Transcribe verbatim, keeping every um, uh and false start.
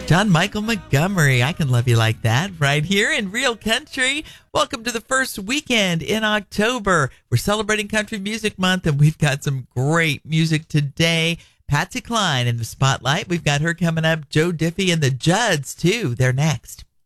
John Michael Montgomery, I Can Love You Like That, right here in Real Country. Welcome to the first weekend in October. We're celebrating Country Music Month, and we've got some great music today. Patsy Cline in the spotlight. We've got her coming up. Joe Diffie and the Judds, too. They're next.